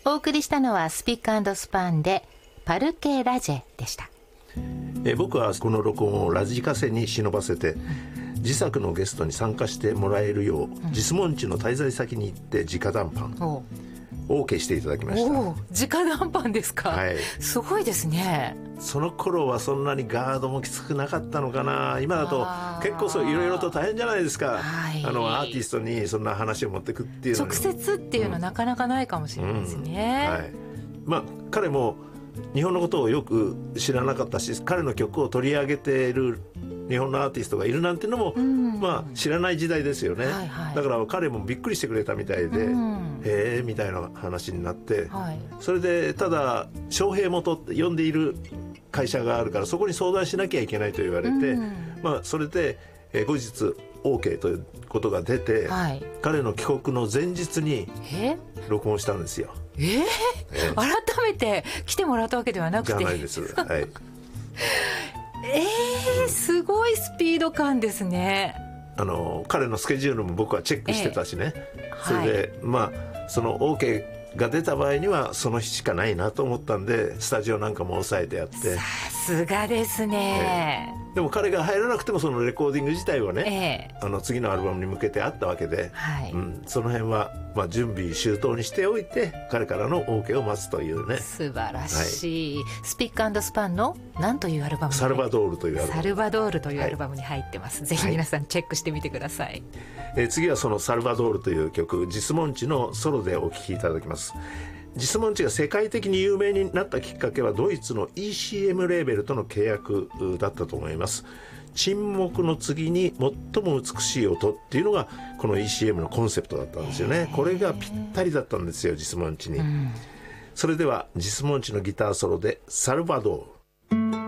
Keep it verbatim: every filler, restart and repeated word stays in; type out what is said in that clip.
お送りしたのはスピック&スパンでパルケ・ラジェでした。 え僕はこの録音をラジカセに忍ばせて、うん、自作のゲストに参加してもらえるよう、うん、実門地の滞在先に行って直談判 OK していただきました。 お直談判ですか、はい、すごいですね。 その頃はそんなにガードもきつくなかったのかな。今だと結構そういろいろと大変じゃないですか、はい、あのアーティストにそんな話を持ってくっていうのに直接っていうのはなかなかないかもしれないですね、 うんうんはい、まあ彼も日本のことをよく知らなかったし、彼の曲を取り上げている日本のアーティストがいるなんていうのも、うんまあ、知らない時代ですよね、はいはい、だから彼もびっくりしてくれたみたいで、うん、へえみたいな話になって、はい、それでただ翔平元って呼んでいる会社があるからそこに相談しなきゃいけないと言われて、うんまあ、それで、えー、後日 OK ということが出て、はい、彼の帰国の前日に録音したんですよ。 えーえー、改めて来てもらったわけではなくてじゃないです、はい、 えー、すごいスピード感ですね。 あの彼のスケジュールも僕はチェックしてたしね、えー、それで、はい、まあその OK が出た場合にはその日しかないなと思ったんでスタジオなんかも抑えてやって。さすがですね、 えー、でも彼が入らなくてもそのレコーディング自体はね、えー、あの次のアルバムに向けてあったわけで、はいうん、その辺は、まあ、準備周到にしておいて彼からの OK を待つというね。 素晴らしい、はい、スピック&スパンの何というアルバムにサルバドールというアルバムサルバドールというアルバムに入ってます、はい、ぜひ皆さんチェックしてみてください、はいえー、次はそのサルバドールという曲実門地のソロでお聴きいただきます。実門地が世界的に有名になったきっかけはドイツの イーシーエム レーベルとの契約だったと思います。沈黙の次に最も美しい音っていうのがこの イーシーエム のコンセプトだったんですよね。これがぴったりだったんですよ実門地に、うん、それでは実門地のギターソロでサルバドール。